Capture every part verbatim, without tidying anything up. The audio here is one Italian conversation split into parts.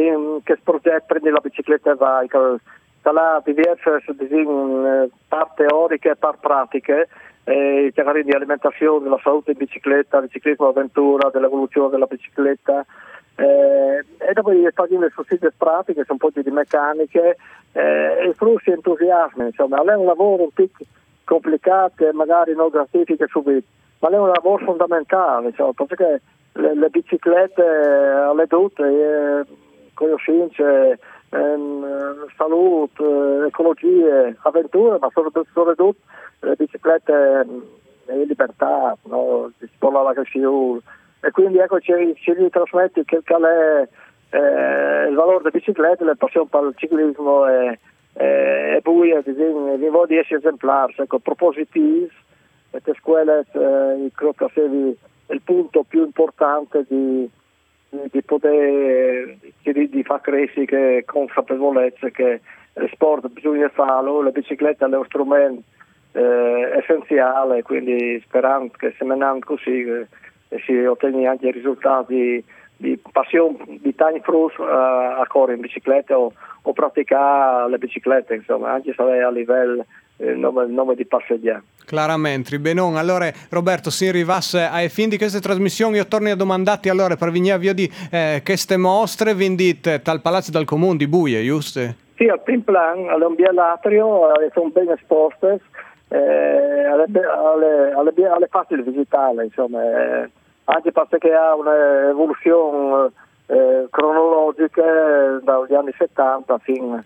in che progetto prendi la bicicletta e vai, sarà diverse parte teoriche e parte pratiche, eh, di alimentazione, della salute in bicicletta, di ciclismo avventura, dell'evoluzione della bicicletta, eh, e dopo fare le sussidi pratiche, un po' di meccaniche, eh, e flussi entusiasmi, insomma, è un lavoro un po' complicato e magari non gratifica subito, ma è un lavoro fondamentale, insomma, perché le, le biciclette alle tutte, eh, conoscenze, ehm, salute, ecologie, avventure, ma soprattutto le biciclette e libertà, no? Si parla la casciura. E quindi ecco ci, ci ritrasmetti che qual è eh, il valore delle biciclette, la passione per il ciclismo e, e, e poi vi voglio essere esemplari, ecco, propositivi, e le scuole eh, credo che sia il punto più importante di, di, di poter di, di far crescere consapevolezza che il sport bisogna farlo, la bicicletta è uno strumento eh, essenziale, quindi sperando che seminando così eh, si ottenga anche risultati di passione di tanti frutti uh, a correre in bicicletta o, o praticare le biciclette, insomma, anche se è a livello il nome, il nome di passeggiare. Chiaramente, benon. Allora Roberto, si arrivasse ai fin di queste trasmissioni, io torno a domandare allora per venire via di eh, queste mostre vendite dal Palazzo del Comune di Buie, giusto? Sì, al primo plan, all'ambientatrio, eh, sono ben esposte, eh, alle, alle, alle, alle facili visitarle, insomma, eh, anche perché ha un'evoluzione eh, cronologica dagli anni settanta fino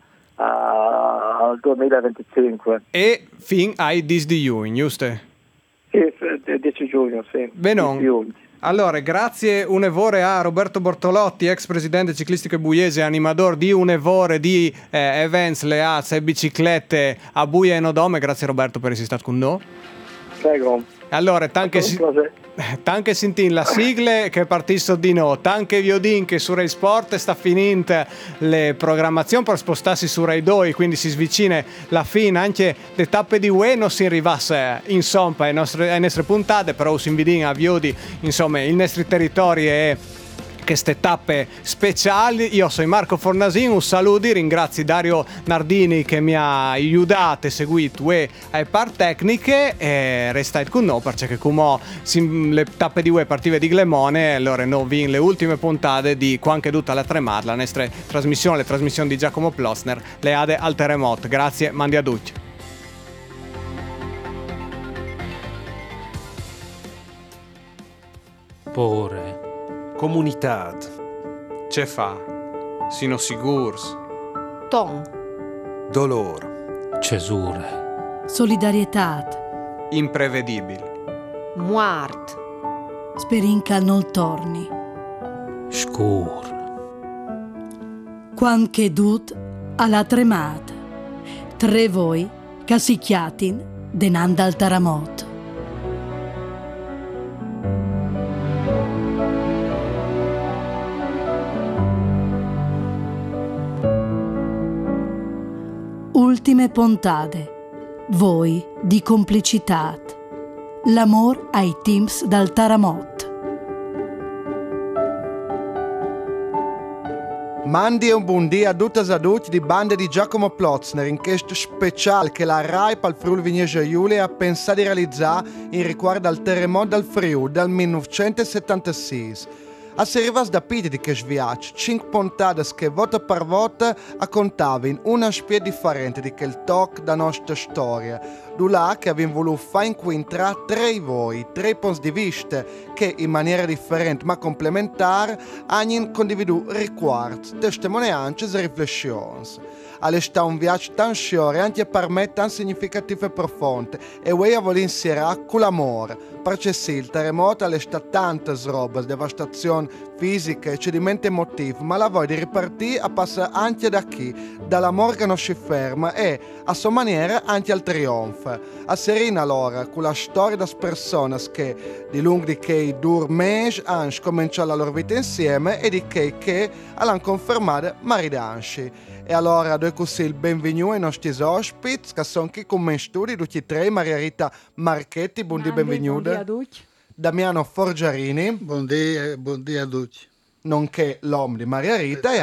al duemilaventicinque. E fin ai dieci di giugno, giusto? Sì, dieci giugno, sì. Benon. Allora, grazie un'evore a Roberto Bortolotti, ex presidente ciclistico buiese, animatore di un'evore di eh, events, le azze e biciclette a Buia e Nodome. Grazie Roberto per essere stato con noi. Prego. Allora, tanche si... Tanche sentin la sigle che partisso di no, tanche viodin che su Rai Sport sta finendo le programmazioni per spostarsi su Rai due, quindi si svicina la fine anche le tappe di U E non si arrivasse insomma alle nostre, alle nostre puntate, però si invidina a viodi insomma i nostri territori e queste tappe speciali. Io sono Marco Fornasin, un saluto, ringrazio Dario Nardini che mi ha aiutato e seguito e ai par tecniche e restate con noi perché come le tappe di U E partive di Glemone, allora noi vi le ultime puntate di Quanche tutta la tremata, la nostra trasmissione, le trasmissioni di Giacomo Plossner, le ade al terremoto. Grazie, mandi a tutti. Pore comunità. Ce fa? Sino sigurs. Ton. Dolor. Cesure. Solidarietà. Imprevedibili. Muart. Sperinca non torni. Scur. Quanche dut alla tremata. Tre voi casicchiatin denanda al terremoto. Ultime puntate, voi di complicità, l'amor ai teams dal Taramot. Mandi e un buon dia a tutte e a tutti di bande di Giacomo Plotzner in questo speciale che la Rai al Friuli Venezia Giulia ha pensato di realizzare in riguardo al terremoto del Friuli del millenovecentosettantasei. A se arrivas da piti di che sviac, cinque puntate che volta per volta accontava in una spie differente di quel talk da nostra storia. Dulà che abbiamo voluto fare incontrare tre voi, tre punti di vista che in maniera differente ma complementare hanno condividuto riguardo, testimonianze e riflessioni. Alle sta un viaggio tan sciore anche per me tan significativo e profondo e voi a voler inserire con l'amore perché sì, il terremoto alle sta tante robe, devastazione fisica e cedimento emotivo, ma la voglia di ripartire a passare anche da qui, dall'amore che non si ferma e a sua maniera anche al trionfo. A Serena allora con la storia delle persone che di lungo di che dur mesi hanno cominciato la loro vita insieme e di che che hanno confermato maridanci. E allora due così il benvenuto ai nostri ospiti che sono qui con me in studio, tutti e tre, Maria Rita Marchetti, buondì benvenuta. Damiano Forgiarini, buondì, buondì a tutti. Nonché l'uomo di Maria Rita e